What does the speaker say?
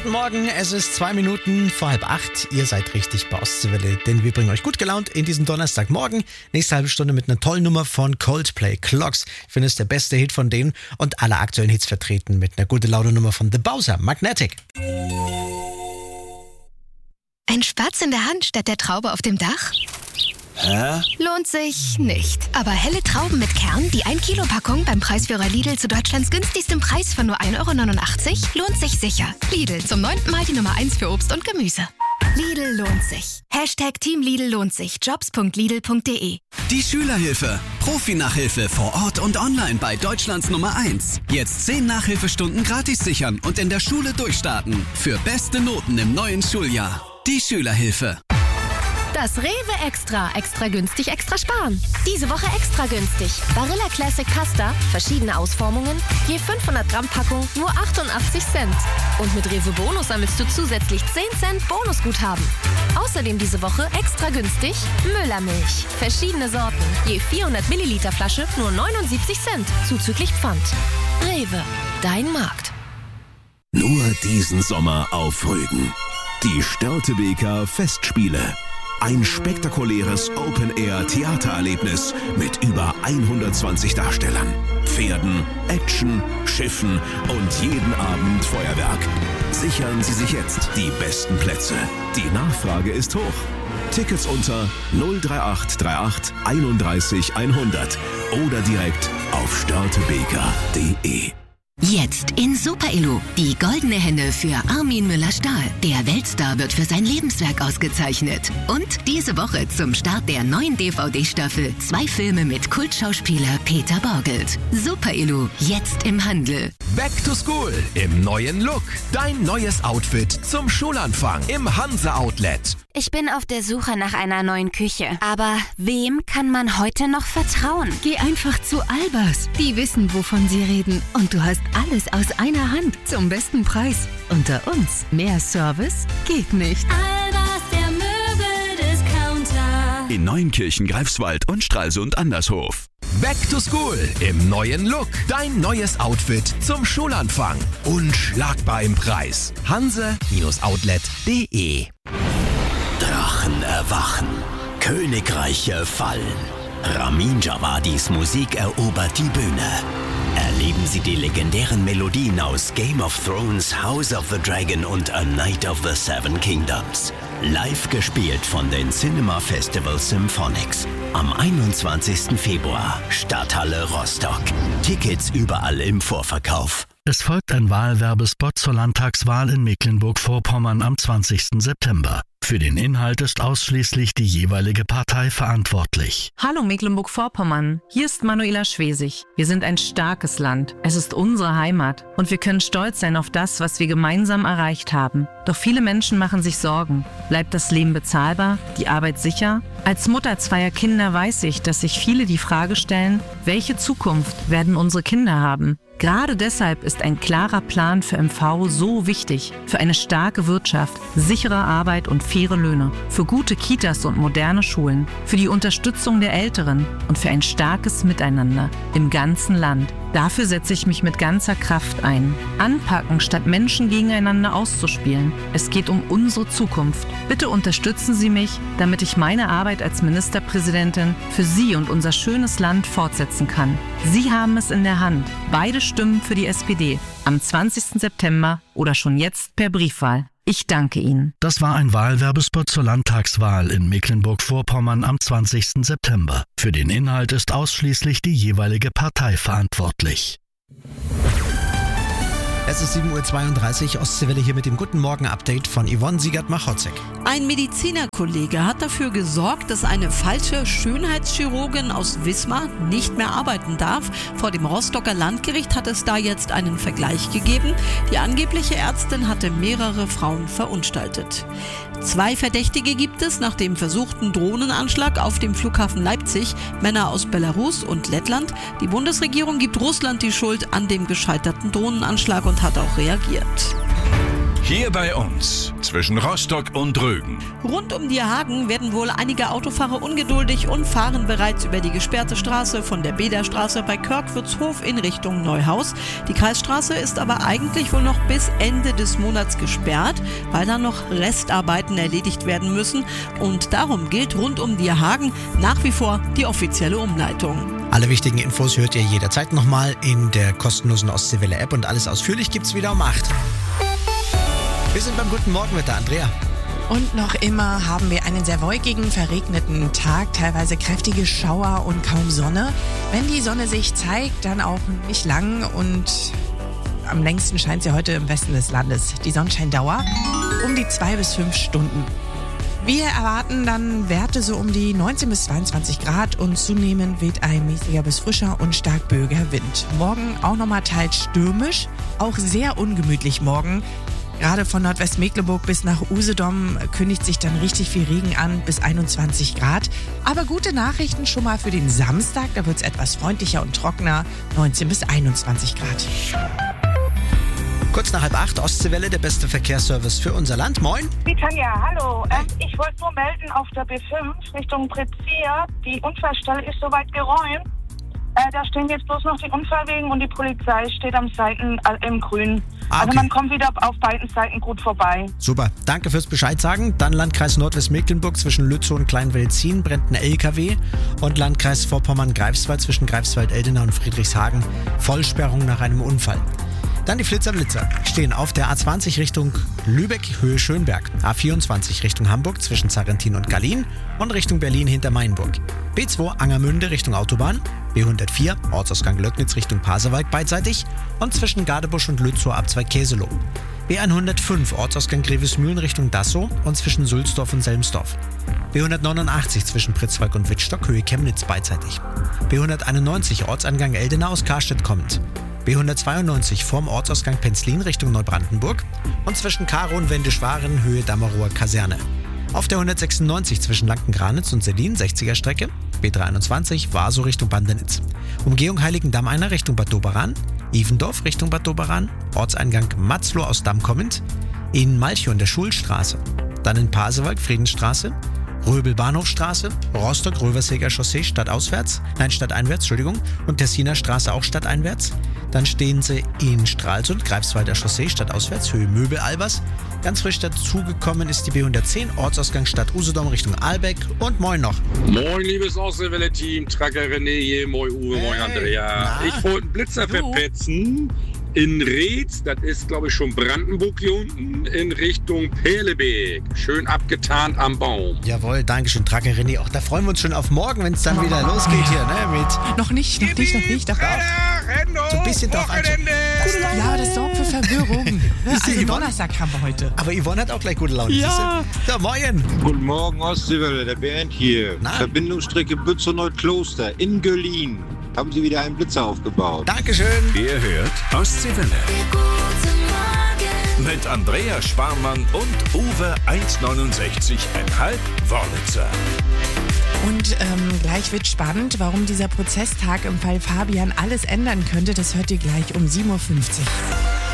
Guten Morgen, es ist 2 Minuten vor 7:30. Ihr seid richtig bei Ostseewelle, denn wir bringen euch gut gelaunt in diesen Donnerstagmorgen. Nächste halbe Stunde mit einer tollen Nummer von Coldplay, Clocks. Ich finde es der beste Hit von denen und alle aktuellen Hits vertreten mit einer gute Laune-Nummer von The Bowser, Magnetic. Ein Spatz in der Hand statt der Traube auf dem Dach? Hä? Lohnt sich nicht. Aber helle Trauben mit Kern, die 1-Kilo-Packung beim Preisführer Lidl zu Deutschlands günstigstem Preis von nur 1,89 € lohnt sich sicher. Lidl, zum 9. Mal die Nummer 1 für Obst und Gemüse. Lidl lohnt sich. #Team Lidl lohnt sich. Jobs.lidl.de. Die Schülerhilfe. Profi-Nachhilfe vor Ort und online bei Deutschlands Nummer 1. Jetzt 10 Nachhilfestunden gratis sichern und in der Schule durchstarten. Für beste Noten im neuen Schuljahr. Die Schülerhilfe. Das Rewe Extra. Extra günstig, extra sparen. Diese Woche extra günstig. Barilla Classic Pasta, verschiedene Ausformungen, je 500 Gramm Packung, nur 88 Cent. Und mit Rewe Bonus sammelst du zusätzlich 10 Cent Bonusguthaben. Außerdem diese Woche extra günstig Müllermilch. Verschiedene Sorten, je 400 Milliliter Flasche, nur 79 Cent, zuzüglich Pfand. Rewe, dein Markt. Nur diesen Sommer auf Rügen. Die Störtebeker Festspiele. Ein spektakuläres Open-Air-Theatererlebnis mit über 120 Darstellern, Pferden, Action, Schiffen und jeden Abend Feuerwerk. Sichern Sie sich jetzt die besten Plätze. Die Nachfrage ist hoch. Tickets unter 03838 31 100 oder direkt auf störtebeker.de. Jetzt in Super-Elo. Die goldene Henne für Armin Müller-Stahl. Der Weltstar wird für sein Lebenswerk ausgezeichnet. Und diese Woche zum Start der neuen DVD-Staffel 2 Filme mit Kultschauspieler Peter Borgelt. Super-Elo, jetzt im Handel. Back to School im neuen Look. Dein neues Outfit zum Schulanfang im Hansa Outlet. Ich bin auf der Suche nach einer neuen Küche. Aber wem kann man heute noch vertrauen? Geh einfach zu Albers. Die wissen, wovon sie reden. Und du hast alles aus einer Hand zum besten Preis. Unter uns, mehr Service geht nicht. Albers, der Möbeldiscounter. In Neunkirchen, Greifswald und Stralsund Andershof. Back to School im neuen Look. Dein neues Outfit zum Schulanfang. Unschlagbar im Preis. hanse-outlet.de. Drachen erwachen, Königreiche fallen. Ramin Djawadis Musik erobert die Bühne. Erleben Sie die legendären Melodien aus Game of Thrones, House of the Dragon und A Night of the Seven Kingdoms. Live gespielt von den Cinema Festival Symphonics. Am 21. Februar, Stadthalle Rostock. Tickets überall im Vorverkauf. Es folgt ein Wahlwerbespot zur Landtagswahl in Mecklenburg-Vorpommern am 20. September. Für den Inhalt ist ausschließlich die jeweilige Partei verantwortlich. Hallo Mecklenburg-Vorpommern, hier ist Manuela Schwesig. Wir sind ein starkes Land. Es ist unsere Heimat und wir können stolz sein auf das, was wir gemeinsam erreicht haben. Doch viele Menschen machen sich Sorgen. Bleibt das Leben bezahlbar? Die Arbeit sicher? Als Mutter 2 Kinder weiß ich, dass sich viele die Frage stellen, welche Zukunft werden unsere Kinder haben? Gerade deshalb ist ein klarer Plan für MV so wichtig. Für eine starke Wirtschaft, sichere Arbeit und faire Löhne. Für gute Kitas und moderne Schulen. Für die Unterstützung der Älteren und für ein starkes Miteinander im ganzen Land. Dafür setze ich mich mit ganzer Kraft ein. Anpacken, statt Menschen gegeneinander auszuspielen. Es geht um unsere Zukunft. Bitte unterstützen Sie mich, damit ich meine Arbeit als Ministerpräsidentin für Sie und unser schönes Land fortsetzen kann. Sie haben es in der Hand. Beide Stimmen für die SPD. Am 20. September oder schon jetzt per Briefwahl. Ich danke Ihnen. Das war ein Wahlwerbespot zur Landtagswahl in Mecklenburg-Vorpommern am 20. September. Für den Inhalt ist ausschließlich die jeweilige Partei verantwortlich. Es ist 7:32 Uhr, Ostseewelle hier mit dem Guten Morgen-Update von Yvonne Siegert-Machotzek. Ein Medizinerkollege hat dafür gesorgt, dass eine falsche Schönheitschirurgin aus Wismar nicht mehr arbeiten darf. Vor dem Rostocker Landgericht hat es da jetzt einen Vergleich gegeben. Die angebliche Ärztin hatte mehrere Frauen verunstaltet. 2 Verdächtige gibt es nach dem versuchten Drohnenanschlag auf dem Flughafen Leipzig. Männer aus Belarus und Lettland. Die Bundesregierung gibt Russland die Schuld an dem gescheiterten Drohnenanschlag und hat auch reagiert. Hier bei uns, zwischen Rostock und Rügen. Rund um Dierhagen werden wohl einige Autofahrer ungeduldig und fahren bereits über die gesperrte Straße von der Bederstraße bei Körkwürtshof in Richtung Neuhaus. Die Kreisstraße ist aber eigentlich wohl noch bis Ende des Monats gesperrt, weil da noch Restarbeiten erledigt werden müssen. Und darum gilt rund um Dierhagen nach wie vor die offizielle Umleitung. Alle wichtigen Infos hört ihr jederzeit nochmal in der kostenlosen Ostseewelle-App und alles ausführlich gibt's wieder um 8. Wir sind beim Guten Morgen mit der Andrea. Und noch immer haben wir einen sehr wolkigen, verregneten Tag, teilweise kräftige Schauer und kaum Sonne. Wenn die Sonne sich zeigt, dann auch nicht lang und am längsten scheint sie heute im Westen des Landes. Die Sonnenscheindauer um die 2 bis 5 Stunden. Wir erwarten dann Werte so um die 19 bis 22 Grad und zunehmend weht ein mäßiger bis frischer und stark böiger Wind. Morgen auch nochmal teils stürmisch, auch sehr ungemütlich morgen. Gerade von Nordwestmecklenburg bis nach Usedom kündigt sich dann richtig viel Regen an, bis 21 Grad. Aber gute Nachrichten schon mal für den Samstag, da wird es etwas freundlicher und trockener, 19 bis 21 Grad. Kurz nach 7:30, Ostseewelle, der beste Verkehrsservice für unser Land. Moin. Die Tanja, hallo. Ich wollte nur melden, auf der B5 Richtung Pritzia, die Unfallstelle ist soweit geräumt. Da stehen jetzt bloß noch die Unfallwegen und die Polizei steht am Seiten im Grün. Okay. Also man kommt wieder auf beiden Seiten gut vorbei. Super, danke fürs Bescheid sagen. Dann Landkreis Nordwestmecklenburg zwischen Lützow und Kleinwelzin brennt ein LKW und Landkreis Vorpommern-Greifswald zwischen Greifswald-Eldenau und Friedrichshagen Vollsperrung nach einem Unfall. Dann die Flitzer-Blitzer stehen auf der A20 Richtung Lübeck, Höhe Schönberg, A24 Richtung Hamburg zwischen Zarrentin und Gallien und Richtung Berlin hinter Mainburg. B2 Angermünde Richtung Autobahn, B104 Ortsausgang Löcknitz Richtung Pasewalk beidseitig und zwischen Gadebusch und Lützow ab 2 Käseloh. B105 Ortsausgang Grevesmühlen Richtung Dassow und zwischen Sulzdorf und Selmsdorf. B189 zwischen Pritzwalk und Wittstock, Höhe Chemnitz beidseitig. B191 Ortseingang Eldenau aus Karstedt kommend. B192 vorm Ortsausgang Penzlin Richtung Neubrandenburg und zwischen Karow und Wendischwaren Höhe Dammerower Kaserne. Auf der 196 zwischen Lanken-Granitz und Sellin 60er Strecke, B321 Vaso Richtung Bandenitz. Umgehung Heiligendamm-Einer Richtung Bad Doberan, Ivendorf Richtung Bad Doberan, Ortseingang Matzloh aus Damm kommend, in Malchow in der Schulstraße, dann in Pasewalk Friedensstraße, Röbel-Bahnhofstraße, Rostock-Röverseger Chaussee stadteinwärts und Tessiner Straße auch stadteinwärts. Dann stehen sie in Stralsund, Greifswalder Chaussee stadtauswärts, Höhe Möbel-Albers. Ganz frisch dazugekommen ist die B110, Ortsausgang Stadt Usedom Richtung Ahlbeck. Und moin noch. Moin, liebes Ostseewelle-Team, Tracker René hier, moin Uwe, moin Andrea. Na? Ich wollte einen Blitzer verpetzen in Reetz, das ist glaube ich schon Brandenburg hier unten, in Richtung Perlebeek. Schön abgetarnt am Baum. Jawohl, dankeschön, Tracker René. Auch da freuen wir uns schon auf morgen, wenn es dann wieder losgeht hier, ne? Mit Noch nicht. Doch. so ein bisschen drauf anschauen. Ja, aber das sorgt für Verwirrung. Wisst ihr, Also Yvonne? Donnerstag haben wir heute. Aber Yvonne hat auch gleich gute Laune. Ja. siehst du? So, moin. Guten Morgen, Ostseewelle, der Bernd hier. Na? Verbindungsstrecke Bützow-Neukloster in Göllin. Haben Sie wieder einen Blitzer aufgebaut. Dankeschön. Ihr hört Ostseewelle. Mit Andrea Sparmann und Uwe 1,69,5 Wörlitzer. Und gleich wird spannend, warum dieser Prozesstag im Fall Fabian alles ändern könnte. Das hört ihr gleich um 7:50 Uhr.